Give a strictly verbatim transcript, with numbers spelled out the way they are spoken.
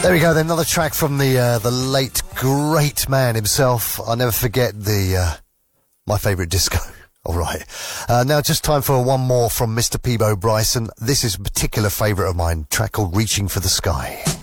There we go then, another track from the uh, the late great man himself. I'll never forget the uh, my favourite disco. All right, uh, now just time for one more from Mister Peabo Bryson. This is a particular favourite of mine, a track called Reaching for the Sky.